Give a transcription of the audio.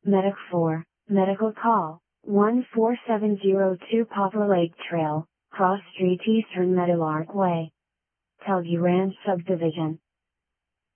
Medic 4, Medical Call, 14702 Poplar Lake Trail, Cross Street Eastern Meadowlark Way. Telge Ranch Subdivision.